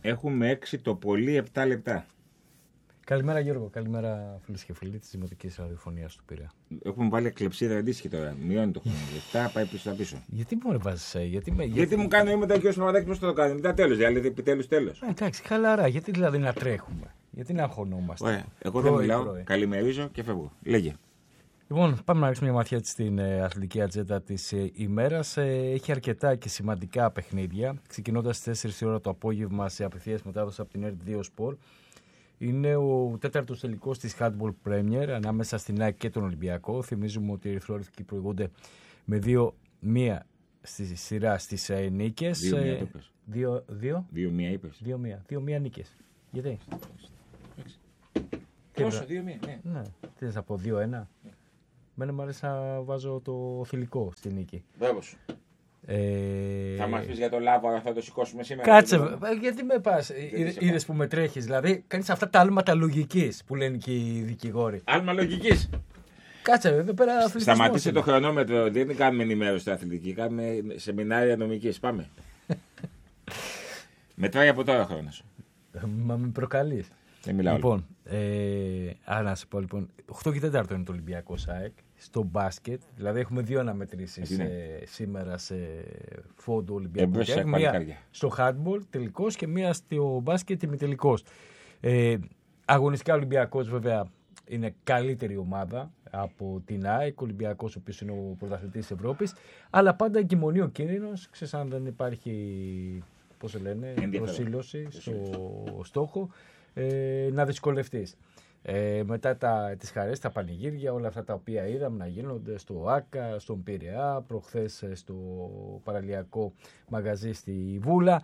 Έχουμε 6 το πολύ 7 λεπτά. Καλημέρα Γιώργο, καλημέρα φίλες και φίλοι της Δημοτικής Ραδιοφωνίας του Πειραιά. Έχουμε βάλει κλεψίδα αντίστοιχη τώρα. Μειώνει το χρόνο. Λεπτά πάει πίσω στα πίσω. Γιατί μου βάζεις, γιατί μου κάνει μετά και ο Παπαδάκης πώς θα το κάνει. Μετά τέλος, δηλαδή επιτέλους τέλος. Εντάξει, χαλαρά, γιατί δηλαδή να τρέχουμε, γιατί να αγχωνόμαστε. Ωραία, εγώ δεν μιλάω, καλημερίζω και φεύγω. Λέγε. Λοιπόν, πάμε να ρίξουμε μια ματιά στην αθλητική ατζέντα της ημέρας. Έχει αρκετά και σημαντικά παιχνίδια. Ξεκινώντας στις 4 η ώρα το απόγευμα σε απευθείας μετάδοση από την RT2 Sport. Είναι ο τέταρτος τελικός της Handball Premier ανάμεσα στην ΑΕΚ και τον Ολυμπιακό. Θυμίζουμε ότι οι ερυθρόλευκοι προηγούνται με 2-1 στη σειρά στις νίκες. 2-1 το πες. 2-1 είπες. 2-1 νίκες. Γιατί? Πόσο, 2-1, ναι. Τι θες να πω, 2-1. Μένα μου αρέσει να βάζω το θηλυκό στη νίκη. Μπράβο σου. Θα μας πεις για το Λάβαρα, θα το σηκώσουμε σήμερα. Κάτσε, γιατί με πας, είδες που με τρέχεις, δηλαδή κάνεις αυτά τα άλματα λογικής που λένε και οι δικηγόροι. Άλμα λογικής. Κάτσε, εδώ πέρα αθλητισμός. Σταματήστε το χρονόμετρο, δεν κάνουμε ενημέρωση στην αθλητική, κάνουμε σεμινάρια νομικής, πάμε. Μετράει από τώρα χρόνος. Μα με προκαλείς. Δεν μιλάω. Λοιπόν, να σου πω λοιπόν, 8 και 4 είναι το Ολυμπιακό ΣΑΕΚ στο μπάσκετ. Δηλαδή έχουμε δύο αναμετρήσεις σήμερα σε φόντο Ολυμπιακού ΣΑΕΚ. Μία στο handball τελικός και μία στο μπάσκετ ημιτελικός. Αγωνιστικά Ολυμπιακός βέβαια είναι καλύτερη ομάδα από την ΑΕΚ. Ο Ολυμπιακός ο οποίος είναι ο πρωταθλητής της Ευρώπης. Αλλά πάντα εγκυμονεί ο κίνδυνος. Ξέρεις αν δεν υπάρχει, πώς σε λένε, προσήλωση στο στόχο. Να δυσκολευτείς. Μετά τις χαρές, τα πανηγύρια, όλα αυτά τα οποία είδαμε να γίνονται στο ΆΚΑ, στον Πειραιά, προχθές στο παραλιακό μαγαζί στη Βούλα.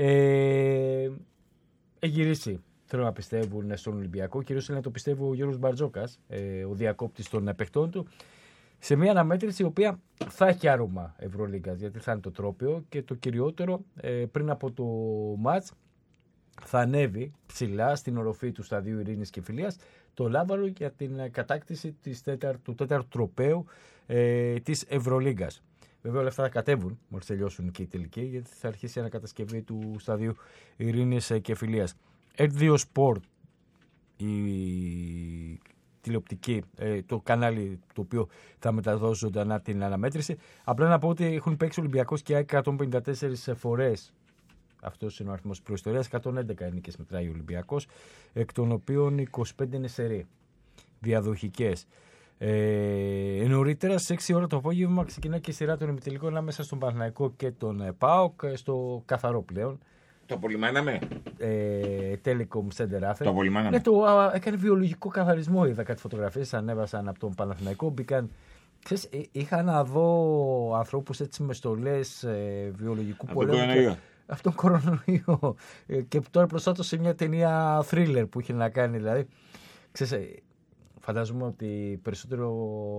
Γυρίσει, θέλω να πιστεύουν στον Ολυμπιακό, κυρίως είναι να το πιστεύει ο Γιώργος Μπαρτζόκας, ο διακόπτης των παιχτών του, σε μια αναμέτρηση η οποία θα έχει άρωμα Ευρωλίγκας, γιατί θα είναι το τρόπαιο και το κυριότερο πριν από το μάτς θα ανέβει ψηλά στην οροφή του σταδίου Ειρήνης και Φιλίας το Λάβαρο για την κατάκτηση του τέταρτου τροπαίου της Ευρωλίγκας. Βέβαια όλα αυτά θα κατέβουν μόλις τελειώσουν και οι τελικοί, γιατί θα αρχίσει η ανακατασκευή του σταδίου Ειρήνης και Φιλίας. R2 Sport, η τηλεοπτική, το κανάλι το οποίο θα μεταδώσει ζωντανά την αναμέτρηση. Απλά να πω ότι έχουν παίξει Ολυμπιακός και ΑΕΚ 154 φορές. Αυτός είναι ο αριθμός προϊστορίας. 111 νίκες μετράει ο Ολυμπιακός, εκ των οποίων 25 είναι σερί, διαδοχικές. Νωρίτερα στις 6 ώρα το απόγευμα ξεκινά και η σειρά των ημιτελικών ανάμεσα στον Παναθηναϊκό και τον ΠΑΟΚ στο καθαρό πλέον. Το απολυμάναμε. Telecom Center Athens. Το απολυμάναμε. Ναι, έκανε βιολογικό καθαρισμό. Είδα κάτι φωτογραφίες, ανέβασαν από τον Παναθηναϊκό. Μπήκαν. Ξέρεις, είχα να δω ανθρώπους έτσι με στολές βιολογικού πολέμου. Αυτόν τον κορονοϊό. Και τώρα προστάτωσε μια ταινία thriller που είχε να κάνει. Δηλαδή, ξέρεις, φαντάζομαι ότι περισσότερο.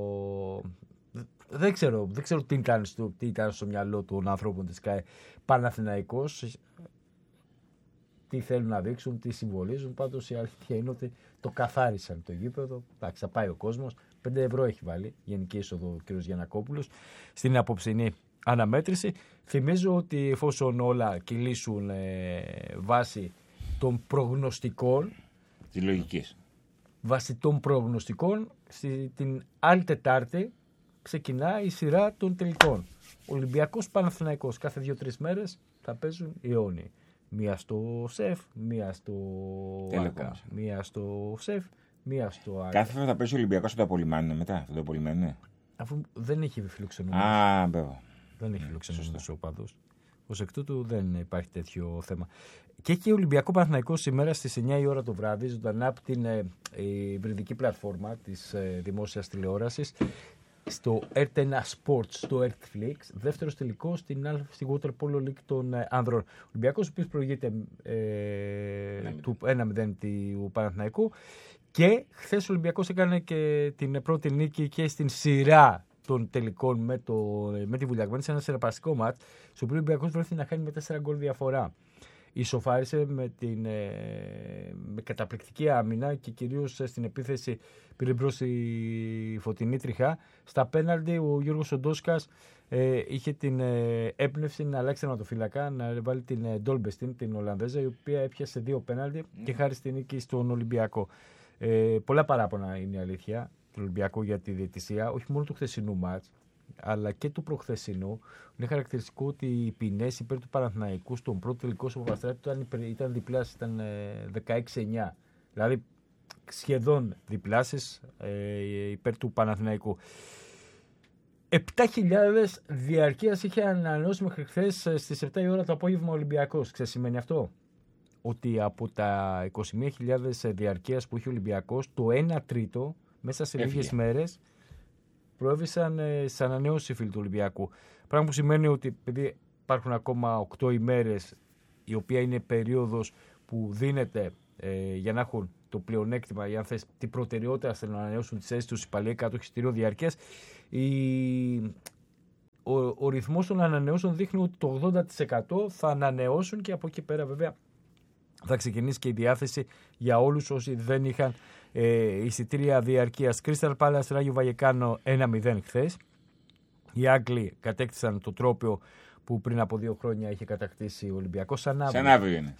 Δεν ξέρω τι ήταν στο μυαλό των ανθρώπων της ΚΑΕ. Παναθηναϊκός. Τι θέλουν να δείξουν, τι συμβολίζουν. Πάντως η αλήθεια είναι ότι το καθάρισαν το γήπεδο. Εντάξει, θα πάει ο κόσμος. 5 ευρώ έχει βάλει γενική είσοδο ο κ. Γιαννακόπουλος στην απόψινή αναμέτρηση. Θυμίζω ότι εφόσον όλα κυλήσουν βάσει των προγνωστικών, της λογικής, βάσει των προγνωστικών, την άλλη Τετάρτη ξεκινά η σειρά των τελικών. Ολυμπιακός Παναθηναϊκός κάθε 2-3 μέρες θα παίζουν οι αιώνιοι. Μία στο ΣΕΦ, μία στο ΆΚΑ, μία στο ΣΕΦ, μία στο ΆΚΑ. Κάθε φορά θα παίζει ο Ολυμπιακός, θα το απολυμάνουν μετά, θα το απολυμάνουν. Αφού δεν έχει φιλοξενούμενος. Δεν έχει φιλοξενούμενος ο οπαδός. Ως εκ τούτου δεν υπάρχει τέτοιο θέμα. Και έχει Ολυμπιακό Παναθηναϊκό σήμερα στις 9 η ώρα το βράδυ, ζωντανά από την υβριδική πλατφόρμα της δημόσιας τηλεόρασης, στο RT1 Sports, στο Netflix, δεύτερος τελικός στη Water Polo League των Άνδρων. Ο Ολυμπιακός, ο οποίος προηγείται του 1-0 του Παναθηναϊκού, και χθες ο Ολυμπιακός έκανε και την πρώτη νίκη και στην σειρά των τελικών με τη Βουλιαγμένη, σε ένα συναρπαστικό μάτς, στο οποίο ο Ολυμπιακός βρέθηκε να χάνει με 4 γκολ διαφορά. Ισοφάρισε με καταπληκτική άμυνα και κυρίως στην επίθεση πήρε μπρος η Φωτεινή Τριχά. Στα πέναλτι ο Γιώργος Οντόσκας είχε την έμπνευση να αλλάξει τερματοφύλακα, να βάλει την Ντόλμπεστιν, την Ολλανδέζα, η οποία έπιασε 2 πέναλτι και χάρη στην νίκη στον Ολυμπιακό. Πολλά παράπονα είναι η αλήθεια του Ολυμπιακού για τη διαιτησία, όχι μόνο του χθεσινού μάτς, αλλά και του προχθεσινού. Είναι χαρακτηριστικό ότι οι ποινές υπέρ του Παναθηναϊκού στον πρώτο τελικό στο Παπαστράτου ήταν διπλάσεις, ήταν 16-9. Δηλαδή σχεδόν διπλάσεις υπέρ του Παναθηναϊκού. 7.000 διαρκείας είχε ανανεώσει μέχρι χθες στις 7 η ώρα το απόγευμα ο Ολυμπιακός. Σημαίνει αυτό ότι από τα 21.000 διαρκείας που είχε ο Ολυμπιακός, το 1 τρίτο μέσα σε λίγες μέρες προέβησαν σε ανανέωση φίλοι του Ολυμπιακού. Πράγμα που σημαίνει ότι επειδή υπάρχουν ακόμα 8 ημέρες, η οποία είναι περίοδος που δίνεται για να έχουν το πλεονέκτημα, για αν θες, την προτεραιότητα θέλουν να ανανεώσουν τις θέσεις τους υπαλλήλοι κάτω εισιτήριο διαρκείας, ο ρυθμός των ανανεώσεων δείχνει ότι το 80% θα ανανεώσουν και από εκεί πέρα βέβαια θα ξεκινήσει και η διάθεση για όλους όσοι δεν είχαν εισιτήρια διαρκείας. Crystal Palace, Ράγιο Βαγεκάνο 1-0 χθες. Οι Άγγλοι κατέκτησαν το τρόπαιο που πριν από 2 χρόνια είχε κατακτήσει ο Ολυμπιακός. Σαν αύριο είναι.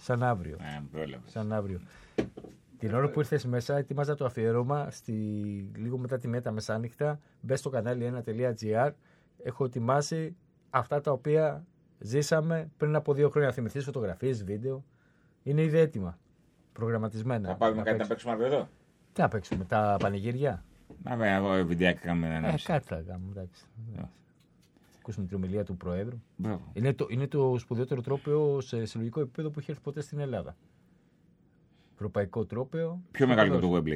Σαν αύριο. Την ώρα που ήρθες μέσα, ετοίμαζα το αφιέρωμα λίγο μετά τη μέτα μεσάνυχτα. Μπες στο κανάλι 1.gr. Έχω ετοιμάσει αυτά τα οποία ζήσαμε πριν από 2 χρόνια. Θυμηθείς φωτογραφίες, βίντεο. Είναι ήδη έτοιμα. Προγραμματισμένα. Θα πάρουμε κάτι να παίξουμε αύριο εδώ. Τι να παίξουμε, τα πανηγύρια. Εγώ βιντεάκι κάνουμε ένα. Κάτι θα κάνουμε, εντάξει. Ακούσουμε την ομιλία του Προέδρου. Είναι το σπουδαιότερο τρόπαιο σε συλλογικό επίπεδο που έχει έρθει ποτέ στην Ελλάδα. Ευρωπαϊκό τρόπαιο. Πιο μεγάλο το Wembley.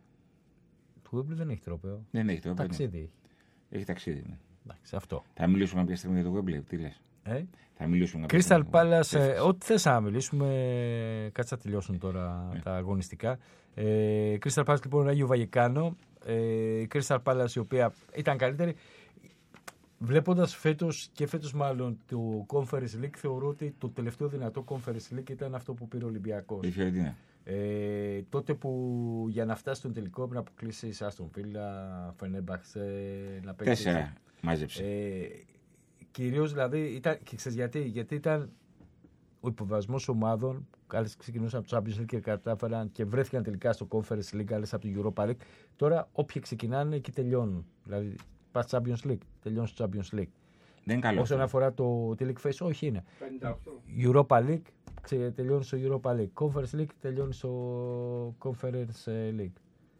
Το Wembley δεν έχει τρόπαιο. Δεν έχει τρόπαιο. Ταξίδι. Έχει ταξίδι. Ναι. Εντάξει, αυτό. Θα μιλήσουμε κάποια στιγμή για το Wembley, τι λες. Θα μιλήσουμε. Crystal Palace, ό,τι θες να μιλήσουμε, κάτσε να τελειώσουν τώρα τα αγωνιστικά. Crystal Palace λοιπόν, Ράγιο Βαγεκάνο. Crystal Palace η οποία ήταν καλύτερη. Βλέποντας φέτος μάλλον το Conference League, θεωρώ ότι το τελευταίο δυνατό Conference League ήταν αυτό που πήρε ο Ολυμπιακός. Τότε που για να φτάσει στον τελικό πρέπει να αποκλείσεις Άστον Βίλα, Φενέρμπαχτσε, να παίξεις. 4 μάζεψε. Κυρίως δηλαδή, και ξέρεις γιατί ήταν ο υποβασμός ομάδων, άλλες ξεκινούσαν από το Champions League και κατάφεραν και βρέθηκαν τελικά στο Conference League, άλλες από το Europa League. Τώρα όποιοι ξεκινάνε εκεί τελειώνουν. Δηλαδή πας Champions League, τελειώνει στο Champions League. Δεν είναι καλό. Όσον αφορά το League Phase, όχι είναι. 58. Europa League τελειώνει στο Europa League. Conference League τελειώνει στο Conference League.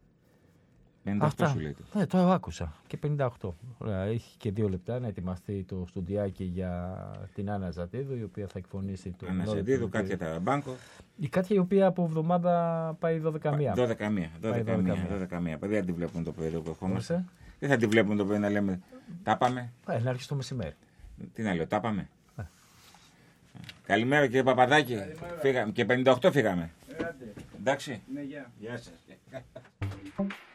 58 σου λέει. Ναι, το άκουσα. Και 58. Ωραία, έχει και 2 λεπτά να ετοιμαστεί το στουντιάκι για την Άννα Ζατίδου, η οποία θα εκφωνήσει το. Άννα Ζατίδου, Κάτια Ταραμπάνκο. Η Κάτια η οποία από εβδομάδα πάει 12 μία. 12 μία. Παιδιά δεν τη βλέπουν το πρωί εδώ που ερχόμαστε. Δεν θα τη βλέπουν το πρωί να λέμε τα πάμε. Να έρχεσαι το μεσημέρι. Τι να λέω, τα πάμε. Καλημέρα κύριε Παπαδάκη. Φύγαμε. Και 58 φύγαμε. Εντάξει. Ναι, γεια. Γεια σας.